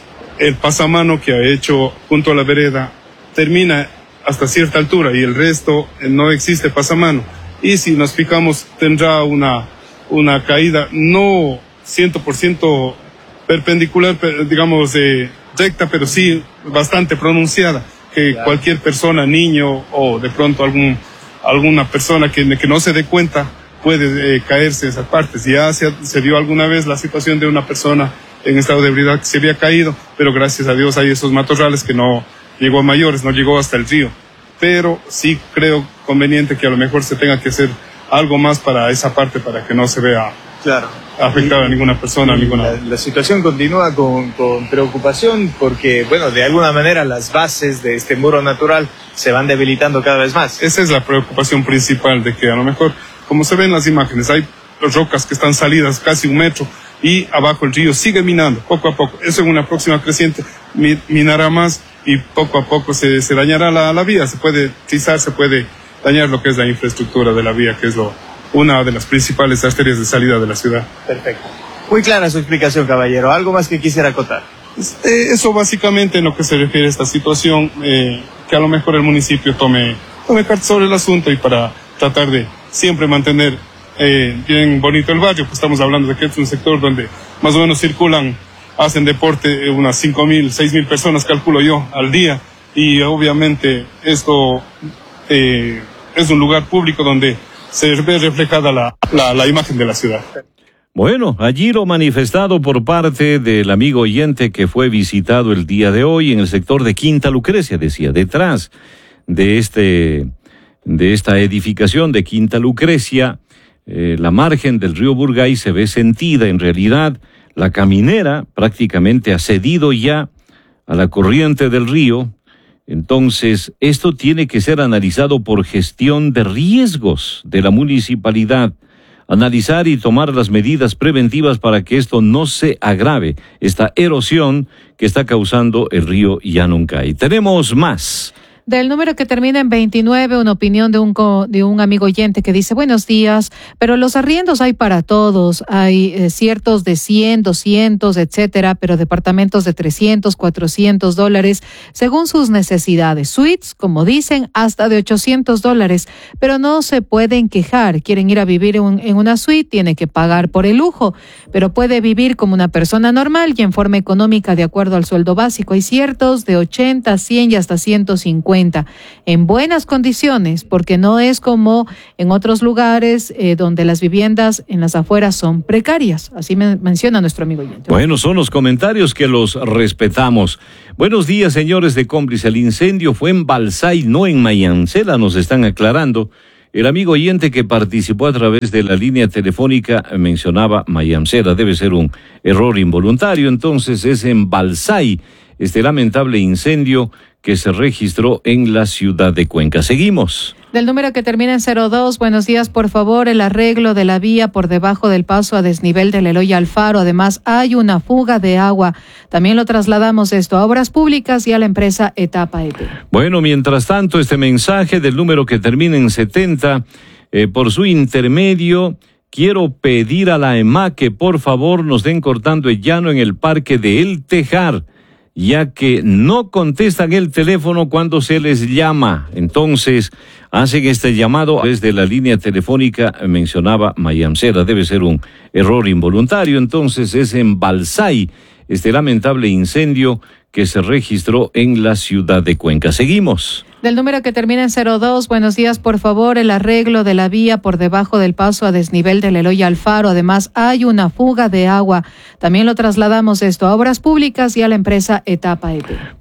el pasamano que ha hecho junto a la vereda termina hasta cierta altura y el resto eh, no existe pasamano. Y si nos fijamos, tendrá una, una caída no cien por ciento perpendicular, digamos, eh, recta, pero sí bastante pronunciada, que claro, cualquier persona, niño o de pronto algún, alguna persona que, que no se dé cuenta puede eh, caerse en esas partes. Ya se, se dio alguna vez la situación de una persona en estado de ebriedad que se había caído, pero gracias a Dios hay esos matorrales que no llegó a mayores, no llegó hasta el río. Pero sí creo conveniente que a lo mejor se tenga que hacer algo más para esa parte para que no se vea claro afectada a ninguna persona. Ninguna... La, la situación continúa con, con preocupación porque, bueno, de alguna manera las bases de este muro natural se van debilitando cada vez más. Esa es la preocupación principal, de que a lo mejor, como se ve en las imágenes, hay rocas que están salidas casi un metro y abajo el río sigue minando poco a poco. Eso en una próxima creciente minará más y poco a poco se, se dañará la, la vía. Se puede tizar, se puede dañar lo que es la infraestructura de la vía, que es lo, una de las principales arterias de salida de la ciudad. Perfecto. Muy clara su explicación, caballero. ¿Algo más que quisiera acotar? Eh, eso básicamente en lo que se refiere a esta situación, eh, que a lo mejor el municipio tome, tome cartas sobre el asunto y para tratar de siempre mantener eh, bien bonito el barrio, pues estamos hablando de que es un sector donde más o menos circulan, hacen deporte unas cinco mil, seis mil personas, calculo yo, al día, y obviamente esto eh, es un lugar público donde se ve reflejada la, la, la imagen de la ciudad. Bueno, allí lo manifestado por parte del amigo oyente que fue visitado el día de hoy en el sector de Quinta Lucrecia, decía, detrás de este, de esta edificación de Quinta Lucrecia, eh, la margen del río Burgay se ve sentida. En realidad, la caminera prácticamente ha cedido ya a la corriente del río. Entonces, esto tiene que ser analizado por gestión de riesgos de la municipalidad. Analizar y tomar las medidas preventivas para que esto no se agrave, esta erosión que está causando el río Yanuncay. Tenemos más. Del número que termina en veintinueve, una opinión de un, co, de un amigo oyente que dice, buenos días, pero los arriendos hay para todos, hay eh, ciertos de cien, doscientos, etcétera, pero departamentos de trescientos, cuatrocientos dólares, según sus necesidades. Suites, como dicen, hasta de ochocientos dólares, pero no se pueden quejar. Quieren ir a vivir en, un, en una suite, tiene que pagar por el lujo, pero puede vivir como una persona normal y en forma económica de acuerdo al sueldo básico. Hay ciertos de ochenta, cien y hasta ciento cincuenta. En buenas condiciones, porque no es como en otros lugares eh, donde las viviendas en las afueras son precarias. Así me menciona nuestro amigo oyente. Bueno, son los comentarios que los respetamos. Buenos días, señores de Cómplice. El incendio fue en Balsay, no en Mayancela, nos están aclarando. El amigo oyente que participó a través de la línea telefónica mencionaba Mayancela. Debe ser un error involuntario, entonces es en Balsay este lamentable incendio que se registró en la ciudad de Cuenca. Seguimos. Del número que termina en cero dos, buenos días, por favor, el arreglo de la vía por debajo del paso a desnivel del Eloy Alfaro. Además, hay una fuga de agua. También lo trasladamos esto a Obras Públicas y a la empresa Etapa E P. Bueno, mientras tanto, este mensaje del número que termina en setenta, eh, por su intermedio, quiero pedir a la E M A que por favor nos den cortando el llano en el parque de El Tejar, ya que no contestan el teléfono cuando se les llama. Entonces, hacen este llamado desde la línea telefónica, mencionaba Mayamcera, debe ser un error involuntario. Entonces, es en Balsay, este lamentable incendio que se registró en la ciudad de Cuenca. Seguimos. Del número que termina en cero dos, buenos días, por favor, el arreglo de la vía por debajo del paso a desnivel del Eloy Alfaro. Además, hay una fuga de agua. También lo trasladamos esto a Obras Públicas y a la empresa Etapa E P.